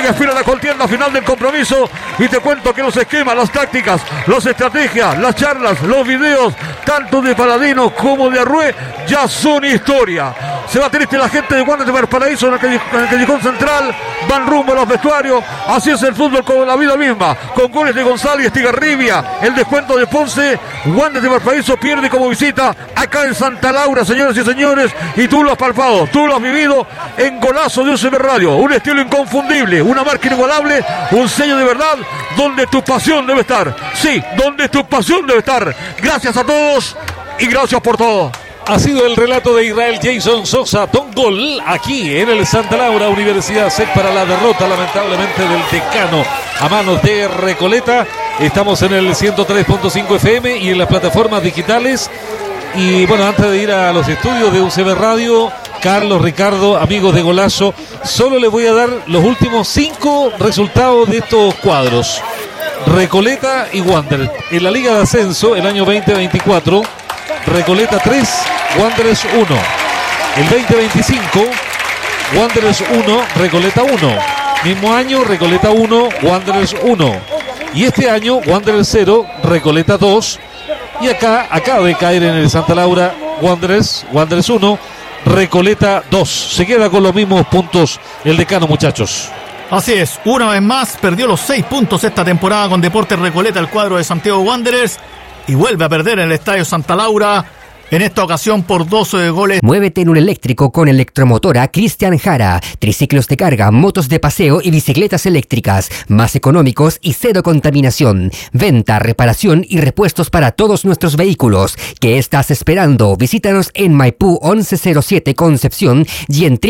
Liga espera la contienda final del compromiso y te cuento que los esquemas, las tácticas, las estrategias, las charlas, los videos, tanto de Paladino como de Arrué, ya son historia. Se va triste la gente de Wanderers de Valparaíso en el callejón central, van rumbo a los vestuarios. Así es el fútbol como la vida misma, con goles de González, Estigarribia, el descuento de Ponce. Wanderers de Valparaíso pierde como visita acá en Santa Laura, señoras y señores, y tú lo has palpado, tú lo has vivido en Golazo de UCB Radio, un estilo inconfundible, una marca inigualable, un sello de verdad, donde tu pasión debe estar. Sí, donde tu pasión debe estar. Gracias a todos y gracias por todo. Ha sido el relato de Israel Jason Sosa, Don Gol, aquí en el Santa Laura Universidad SEC para la derrota lamentablemente del Decano a manos de Recoleta. Estamos en el 103.5 FM y en las plataformas digitales. Y bueno, antes de ir a los estudios de UCB Radio, Carlos, Ricardo, amigos de Golazo, solo les voy a dar los últimos 5 resultados de estos cuadros. Recoleta y Wanderers. En la Liga de Ascenso, el año 2024, Recoleta 3, Wanderers 1. El 2025, Wanderers 1, Recoleta 1. Mismo año, Recoleta 1, Wanderers 1. Y este año, Wanderers 0, Recoleta 2. Y acá acaba de caer en el Santa Laura, Wanderers 1, Recoleta 2. Se queda con los mismos puntos el Decano, muchachos. Así es, una vez más perdió los 6 puntos esta temporada con Deportes Recoleta, el cuadro de Santiago Wanderers, y vuelve a perder en el Estadio Santa Laura, en esta ocasión por 12 goles. Muévete en un eléctrico con Electromotora Cristian Jara. Triciclos de carga, motos de paseo y bicicletas eléctricas. Más económicos y cero contaminación. Venta, reparación y repuestos para todos nuestros vehículos. ¿Qué estás esperando? Visítanos en Maipú 1107 Concepción y en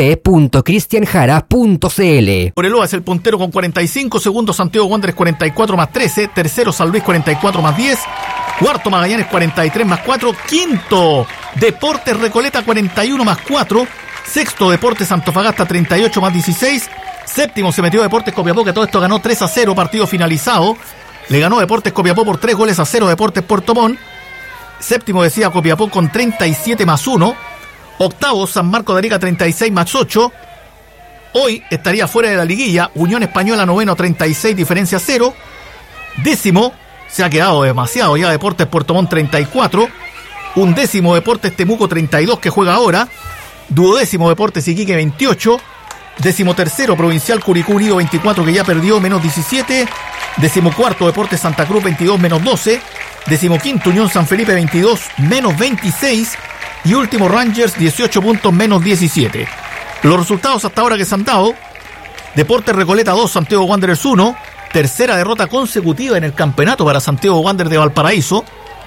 www.cristianjara.cl. Cobreloa es el puntero con 45, segundo Santiago Wanderers 44 más 13, tercero San Luis 44 más 10, cuarto Magallanes 43 más 4, quinto Deportes Recoleta 41 más 4, sexto Deportes Antofagasta 38 más 16, séptimo se metió Deportes Copiapó, que todo esto ganó 3-0, partido finalizado, le ganó Deportes Copiapó por 3-0 Deportes Puerto Montt, séptimo decía Copiapó con 37 más 1, octavo San Marcos de Arica 36 más 8, hoy estaría fuera de la liguilla Unión Española noveno 36 diferencia 0, décimo se ha quedado demasiado ya Deportes Puerto Montt 34, undécimo Deportes Temuco 32 que juega ahora, duodécimo Deportes Iquique 28, decimotercero Provincial Curicó Unido 24 que ya perdió menos 17, decimocuarto Deportes Santa Cruz 22 menos 12, decimoquinto Unión San Felipe 22 menos 26 y último Rangers 18 puntos menos 17. Los resultados hasta ahora que se han dado: Deportes Recoleta 2, Santiago Wanderers 1, tercera derrota consecutiva en el campeonato para Santiago Wanderers de Valparaíso.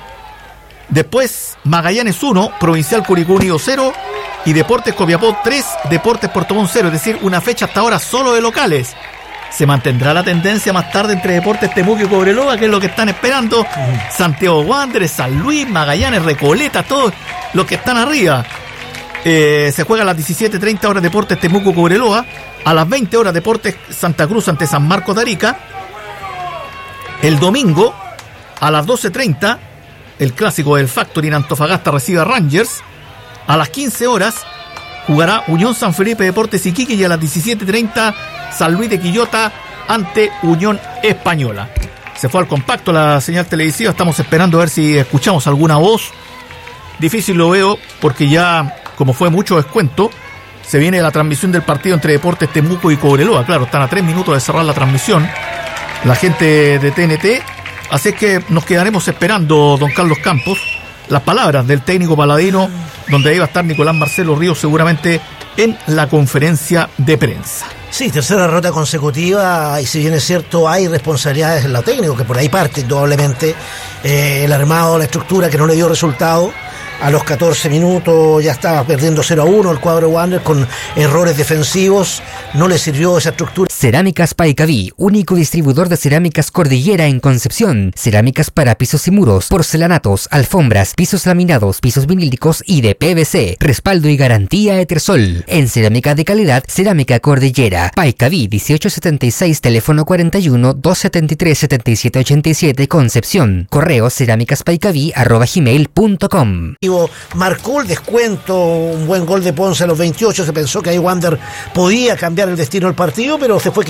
Después Magallanes 1, Provincial Curicó Unido 0 y Deportes Copiapó 3, Deportes Puerto Montt 0, es decir, una fecha hasta ahora solo de locales. ¿Se mantendrá la tendencia más tarde entre Deportes Temuco y Cobreloa, que es lo que están esperando? Santiago Wanderers, San Luis, Magallanes, Recoleta, todos los que están arriba. Se juega a las 17:30 horas Deportes Temuco Cobreloa, a las 20 horas Deportes Santa Cruz ante San Marcos de Arica. El domingo a las 12:30 el clásico del Factory en Antofagasta recibe a Rangers. A las 15 horas jugará Unión San Felipe Deportes Iquique y a las 17:30 San Luis de Quillota ante Unión Española. Se fue al compacto la señal televisiva, estamos esperando a ver si escuchamos alguna voz. Difícil lo veo porque ya, como fue mucho descuento, se viene la transmisión del partido entre Deportes Temuco y Cobreloa. Claro, están a 3 minutos de cerrar la transmisión la gente de TNT, así es que nos quedaremos esperando, don Carlos Campos, las palabras del técnico paladino, donde ahí va a estar Nicolás Marcelo Ríos seguramente en la conferencia de prensa. Sí, tercera derrota consecutiva, y si bien es cierto hay responsabilidades en lo técnico, que por ahí parte indudablemente, el armado, la estructura que no le dio resultado. A los 14 minutos ya estaba perdiendo 0-1 el cuadro Wanderers con errores defensivos, no le sirvió esa estructura. Cerámicas Paicaví, único distribuidor de cerámicas Cordillera en Concepción. Cerámicas para pisos y muros, porcelanatos, alfombras, pisos laminados, pisos vinílicos y de PVC. Respaldo y garantía Etersol. En cerámica de calidad, Cerámica Cordillera. Paicaví 1876, teléfono 41-273-7787, Concepción. Correo cerámicaspaicaví@gmail.com. Marcó el descuento, un buen gol de Ponce a los 28, se pensó que ahí Wander podía cambiar el destino del partido, pero se fue